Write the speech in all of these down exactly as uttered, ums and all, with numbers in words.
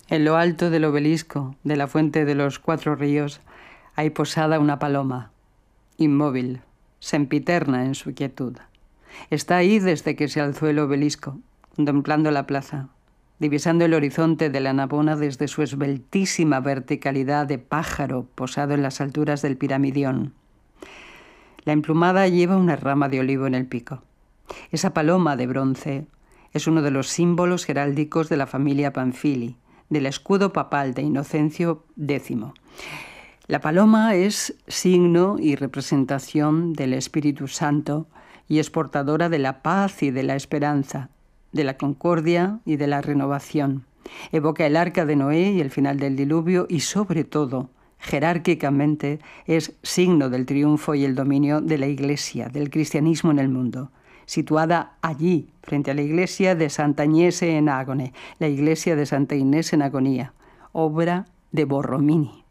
En lo alto del obelisco de la fuente de los cuatro ríos hay posada una paloma, inmóvil, sempiterna en su quietud. Está ahí desde que se alzó el obelisco, contemplando la plaza, divisando el horizonte de la Navona desde su esbeltísima verticalidad de pájaro posado en las alturas del piramidión. La emplumada lleva una rama de olivo en el pico. Esa paloma de bronce es uno de los símbolos heráldicos de la familia Pamphili, del escudo papal de Inocencio décimo. La paloma es signo y representación del Espíritu Santo y es portadora de la paz y de la esperanza, de la concordia y de la renovación. Evoca el arca de Noé y el final del diluvio y, sobre todo, jerárquicamente, es signo del triunfo y el dominio de la Iglesia, del cristianismo en el mundo, situada allí, frente a la iglesia de Santa Agnese en Agone, la iglesia de Santa Inés en Agonía, obra de Borromini.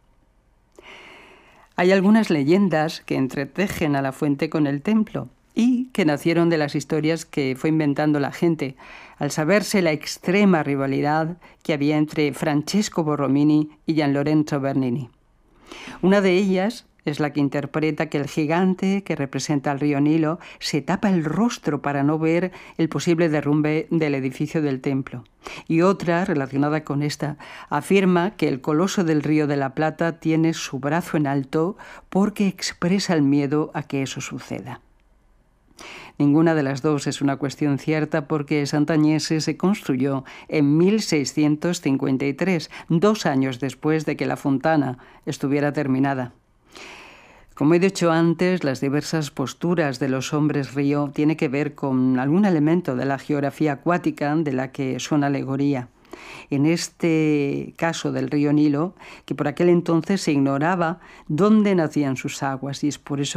Hay algunas leyendas que entretejen a la fuente con el templo y que nacieron de las historias que fue inventando la gente, al saberse la extrema rivalidad que había entre Francesco Borromini y Gian Lorenzo Bernini. Una de ellas es la que interpreta que el gigante que representa al río Nilo se tapa el rostro para no ver el posible derrumbe del edificio del templo. Y otra, relacionada con esta, afirma que el coloso del Río de la Plata tiene su brazo en alto porque expresa el miedo a que eso suceda. Ninguna de las dos es una cuestión cierta porque Santa Agnese se construyó en mil seiscientos cincuenta y tres, dos años después de que la fontana estuviera terminada. Como he dicho antes, las diversas posturas de los hombres río tienen que ver con algún elemento de la geografía acuática de la que son alegoría. En este caso del río Nilo, que por aquel entonces se ignoraba dónde nacían sus aguas, y es por eso